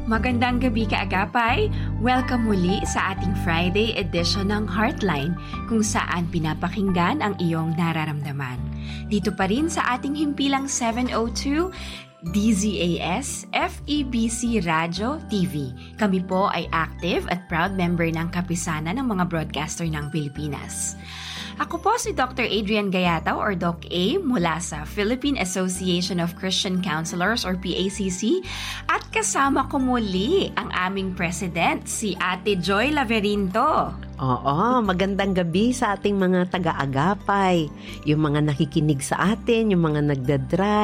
Magandang gabi kaagapay! Welcome muli sa ating Friday edition ng Heartline kung saan pinapakinggan ang iyong nararamdaman. Dito pa rin sa ating himpilang 702 DZAS FEBC Radio TV. Kami po ay active at proud member ng kapisanan ng mga broadcaster ng Pilipinas. Ako po si Dr. Adrian Gayataw or Doc A mula sa Philippine Association of Christian Counselors or PACC at kasama ko muli ang aming president, si Ate Joy Laverinto. Oo, magandang gabi sa ating mga taga-agapay, yung mga nakikinig sa atin, yung mga nagdadrive,